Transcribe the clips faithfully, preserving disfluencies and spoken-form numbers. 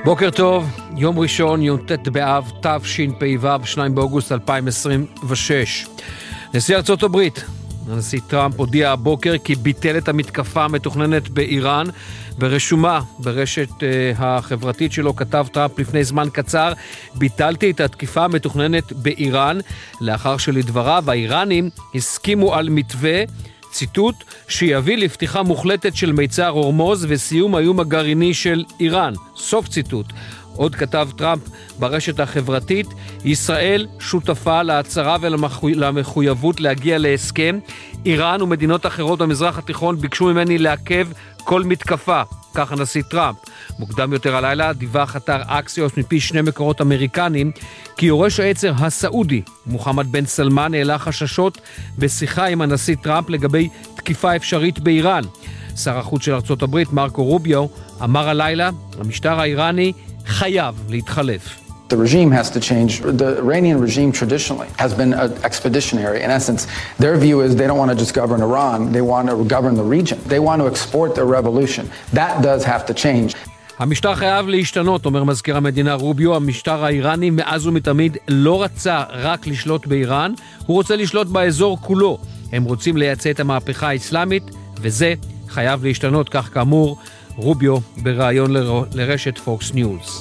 בוקר טוב, יום ראשון, י"ט באב, תשפ"ו, שניים באוגוסט אלפיים עשרים ושש. נשיא ארצות הברית, הנשיא טראמפ, הודיע הבוקר כי ביטל את המתקפה המתוכננת באיראן. ברשומה ברשת uh, החברתית שלו כתב טראמפ לפני זמן קצר: ביטלתי את התקיפה המתוכננת באיראן, לאחר שלדבריו האיראנים הסכימו על מתווה, ציטוט, שיביא לפתיחה מוחלטת של מיצר הורמוז וסיום האיום הגרעיני של איראן. סוף ציטוט. עוד כתב טראמפ ברשת החברתית: ישראל שותפה להצהרה ולמחויבות להגיע להסכם. איראן ומדינות אחרות במזרח התיכון ביקשו ממני לעכב כל מתקפה, כך הנשיא טראמפ. מוקדם יותר הלילה דיווח אתר אקסיוס מפי שני מקורות אמריקנים כי יורש העצר הסעודי מוחמד בן סלמן העלה חששות בשיחה עם הנשיא טראמפ לגבי תקיפה אפשרית באיראן. שר החוץ של ארצות הברית מרקו רוביו אמר הלילה: המשטר האיראני חייב להתחלף. The regime has to change. The Iranian regime traditionally has been uh, expeditionary. In essence, their view is they don't want to just govern Iran, they want to govern the region. They want to export their revolution. That does have to change. המשטר חייב להשתנות, אומר מזכיר המדינה רוביו. המשטר האיראני מאז ומתמיד לא רצה רק לשלוט באיראן, הוא רוצה לשלוט באזור כולו. הם רוצים לייצא את המהפכה האסלאמית, וזה חייב להשתנות, כך כאמור רוביו בראיון ל- לרשת פוקס ניוז.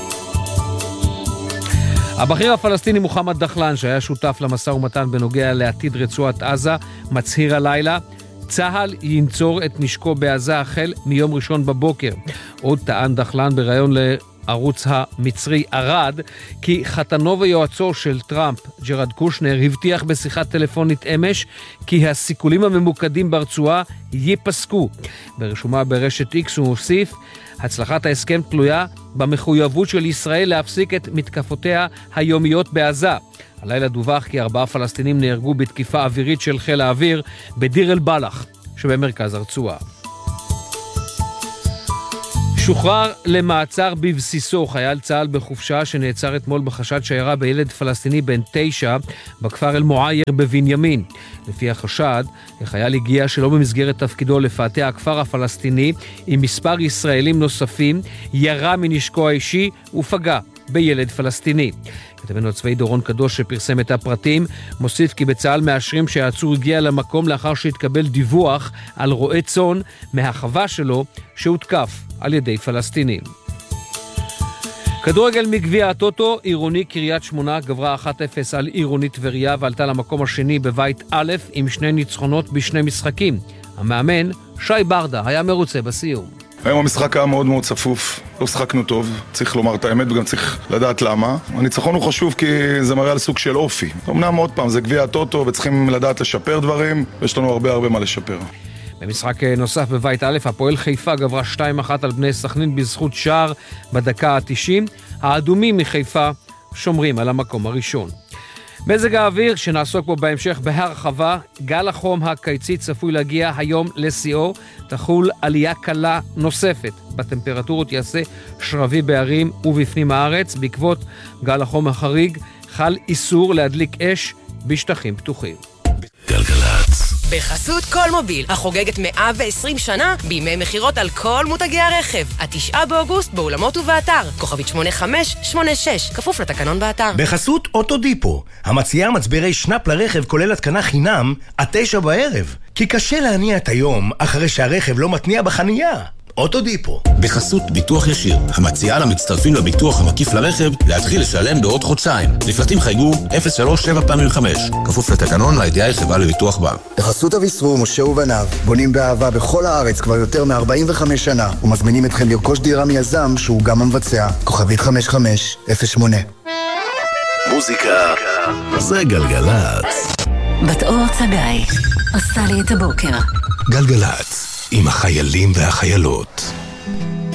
הבכיר הפלסטיני מוחמד דחלן, שהיה שותף למשא ומתן בנוגע לעתיד רצועת עזה, מצהיר הלילה: צהל ינצור את נשקו בעזה החל מיום ראשון בבוקר. עוד טען דחלן בראיון לערוץ המצרי ארד כי חתנו ויועצו של טראמפ, ג'רד קושנר, הבטיח בשיחת טלפונית אמש כי הסיכולים הממוקדים ברצועה ייפסקו. ברשומה ברשת איקס הוא מוסיף: הצלחת ההסכם תלויה במחויבות של ישראל להפסיק את מתקפותיה היומיות בעזה. הלילה דווח כי ארבעה פלסטינים נהרגו בתקיפה אווירית של חיל האוויר בדיר אל בלח שבמרכז הרצועה. שוחרר למעצר בבסיסו חייל צה"ל בחופשה שנעצר אתמול בחשד שירה בילד פלסטיני בן תשע בכפר אל מועייר בבנימין. לפי החשד, החייל הגיע שלא במסגרת תפקידו לפאתי הכפר הפלסטיני עם מספר ישראלים נוספים, ירה מנשקו האישי ופגע בילד פלסטיני. כתבנו הצבאי דורון קדוש שפרסם את הפרטים מוסיף כי בצה"ל מאשרים שהעצור הגיע למקום לאחר שהתקבל דיווח על רועה צאן מהחווה שלו שהותקף על ידי פלסטינים. כדורגל מגביע הטוטו, עירוני קריית שמונה גברה אחת אפס על עירוני טבריה ועלתה למקום השני בבית א' עם שני ניצחונות בשני משחקים. המאמן שי ברדה היה מרוצה בסיום. היום המשחק היה מאוד מאוד צפוף, לא שחקנו טוב, צריך לומר את האמת וגם צריך לדעת למה. הניצחון הוא חשוב כי זה מראה על סוג של אופי. אמנם עוד פעם, זה גביע הטוטו וצריכים לדעת לשפר דברים, ויש לנו הרבה הרבה מה לשפר. במשחק נוסף בבית א', הפועל חיפה גברה שתיים אחת על בני סכנין בזכות שער בדקה ה-תשעים. האדומים מחיפה שומרים על המקום הראשון. מזג האוויר שנעסוק בו בהמשך בהרחבה, גל החום הקיצי צפוי להגיע היום לשיאו, תחול עלייה קלה נוספת בטמפרטורות, יעשה שרבי בערים ובפנים הארץ. בעקבות גל החום החריג חל איסור להדליק אש בשטחים פתוחים. גלגלצ בחסות כל מוביל, החוגגת מאה ועשרים שנה בימי מחירות על כל מותגי הרכב. התשעה באוגוסט באולמות ובאתר. כוכבית שמונה חמש שמונה שש, כפוף לתקנון באתר. בחסות אוטודיפו, המציעה מצברי שנאפ לרכב כולל התקנה חינם עד תשע בערב. כי קשה להניע את היום אחרי שהרכב לא מתניע בחנייה. אוטודיפו. בחסות ביטוח ישיר, המציעה למצטרפים לביטוח המקיף לרכב להתחיל לשלם בעוד חודשיים. לפרטים חייגו אפס שלוש שבע פעמים חמש, כפוף לתקנון לידיעה החברה לביטוח בר. בחסות אביסרו, משה ובניו, בונים באהבה בכל הארץ כבר יותר מ-ארבעים וחמש שנה, ומזמינים אתכם לרכוש דירה מיזם שהוא גם המבצע. כוכבית חמש חמש אפס שמונה. מוזיקה זה גלגלצ. בת אור צגאי עושה לי את הבוקר. גלגלצ עם החיילים והחיילות.